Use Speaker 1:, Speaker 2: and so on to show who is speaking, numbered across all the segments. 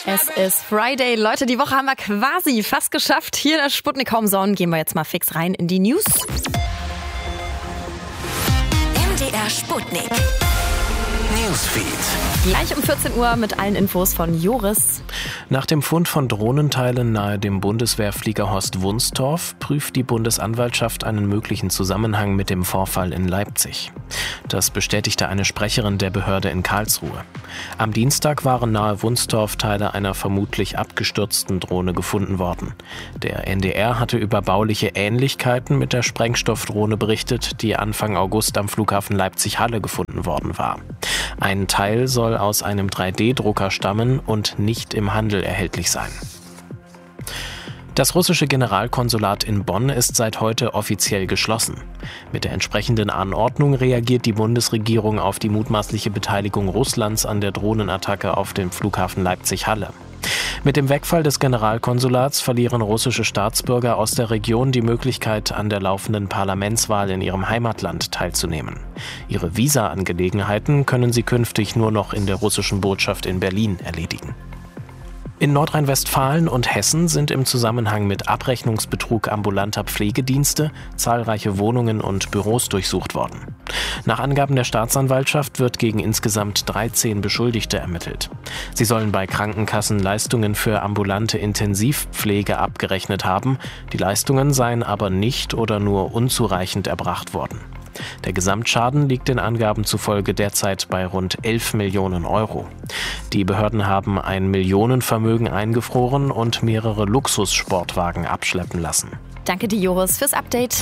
Speaker 1: Es ist Friday. Leute, die Woche haben wir quasi fast geschafft. Hier in der Sputnik Homezone gehen wir jetzt mal fix rein in die News.
Speaker 2: MDR Sputnik. Newsfeed.
Speaker 1: Gleich um 14 Uhr mit allen Infos von Joris.
Speaker 3: Nach dem Fund von Drohnenteilen nahe dem Bundeswehrflieger Horst Wunstorf prüft die Bundesanwaltschaft einen möglichen Zusammenhang mit dem Vorfall in Leipzig. Das bestätigte eine Sprecherin der Behörde in Karlsruhe. Am Dienstag waren nahe Wunstorf Teile einer vermutlich abgestürzten Drohne gefunden worden. Der NDR hatte über bauliche Ähnlichkeiten mit der Sprengstoffdrohne berichtet, die Anfang August am Flughafen Leipzig-Halle gefunden worden war. Ein Teil soll aus einem 3D-Drucker stammen und nicht im Handel erhältlich sein. Das russische Generalkonsulat in Bonn ist seit heute offiziell geschlossen. Mit der entsprechenden Anordnung reagiert die Bundesregierung auf die mutmaßliche Beteiligung Russlands an der Drohnenattacke auf dem Flughafen Leipzig-Halle. Mit dem Wegfall des Generalkonsulats verlieren russische Staatsbürger aus der Region die Möglichkeit, an der laufenden Parlamentswahl in ihrem Heimatland teilzunehmen. Ihre Visa-Angelegenheiten können sie künftig nur noch in der russischen Botschaft in Berlin erledigen. In Nordrhein-Westfalen und Hessen sind im Zusammenhang mit Abrechnungsbetrug ambulanter Pflegedienste zahlreiche Wohnungen und Büros durchsucht worden. Nach Angaben der Staatsanwaltschaft wird gegen insgesamt 13 Beschuldigte ermittelt. Sie sollen bei Krankenkassen Leistungen für ambulante Intensivpflege abgerechnet haben. Die Leistungen seien aber nicht oder nur unzureichend erbracht worden. Der Gesamtschaden liegt den Angaben zufolge derzeit bei rund 11 Millionen Euro. Die Behörden haben ein Millionenvermögen eingefroren und mehrere Luxussportwagen abschleppen lassen.
Speaker 1: Danke dir, Joris, fürs Update.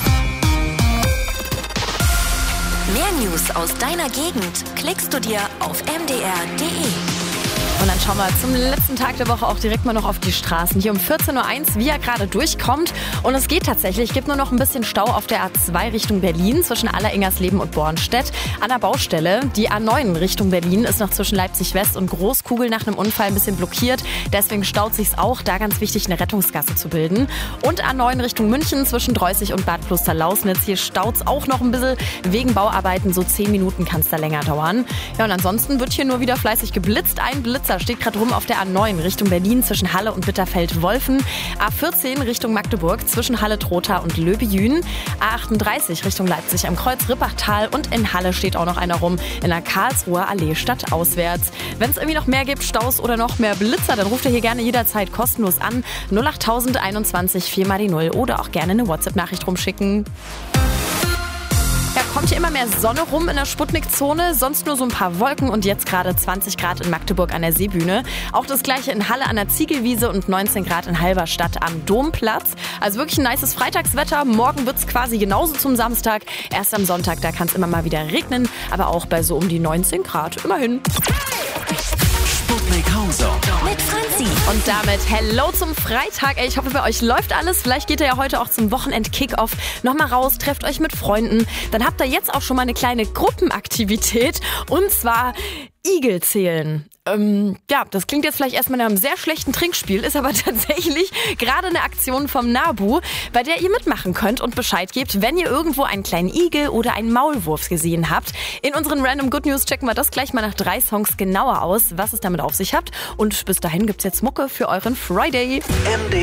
Speaker 2: Mehr News aus deiner Gegend klickst du dir auf mdr.de.
Speaker 1: Und dann schauen wir zum letzten Tag der Woche auch direkt mal noch auf die Straßen. Hier um 14.01 Uhr, wie er gerade durchkommt. Und es geht tatsächlich, gibt nur noch ein bisschen Stau auf der A2 Richtung Berlin zwischen Alleringersleben und Bornstedt. An der Baustelle, die A9 Richtung Berlin ist noch zwischen Leipzig-West und Großkugel nach einem Unfall ein bisschen blockiert. Deswegen staut sich's auch, da ganz wichtig, eine Rettungsgasse zu bilden. Und A9 Richtung München zwischen Dreußig und Bad Klosterlausnitz. Hier staut's auch noch ein bisschen wegen Bauarbeiten. So 10 Minuten kann es da länger dauern. Ja, und ansonsten wird hier nur wieder fleißig geblitzt. Ein Blitzer steht gerade rum auf der A9 Richtung Berlin zwischen Halle und Bitterfeld-Wolfen. A14 Richtung Magdeburg zwischen Halle-Trotha und Löbejün. A38 Richtung Leipzig am Kreuz Rippachtal. Und in Halle steht auch noch einer rum in der Karlsruher Allee stadtauswärts. Wenn es irgendwie noch mehr gibt, Staus oder noch mehr Blitzer, dann ruft ihr hier gerne jederzeit kostenlos an. 08021 4 mal die 0 oder auch gerne eine WhatsApp-Nachricht rumschicken. Ja, kommt hier immer mehr Sonne rum in der Sputnik-Zone, sonst nur so ein paar Wolken und jetzt gerade 20 Grad in Magdeburg an der Seebühne. Auch das gleiche in Halle an der Ziegelwiese und 19 Grad in Halberstadt am Domplatz. Also wirklich ein nices Freitagswetter. Morgen wird's quasi genauso zum Samstag. Erst am Sonntag, da kann es immer mal wieder regnen, aber auch bei so um die 19 Grad. Immerhin.
Speaker 2: Sputnik Homezone mit Franzi.
Speaker 1: Und damit hello zum Freitag. Ich hoffe, bei euch läuft alles. Vielleicht geht ihr ja heute auch zum Wochenend-Kick-Off nochmal raus, trefft euch mit Freunden. Dann habt ihr jetzt auch schon mal eine kleine Gruppenaktivität. Und zwar Igel zählen. Ja, das klingt jetzt vielleicht erstmal nach einem sehr schlechten Trinkspiel, ist aber tatsächlich gerade eine Aktion vom NABU, bei der ihr mitmachen könnt und Bescheid gebt, wenn ihr irgendwo einen kleinen Igel oder einen Maulwurf gesehen habt. In unseren Random Good News checken wir das gleich mal nach 3 Songs genauer aus, was es damit auf sich hat. Und bis dahin gibt's jetzt Mucke für euren Friday.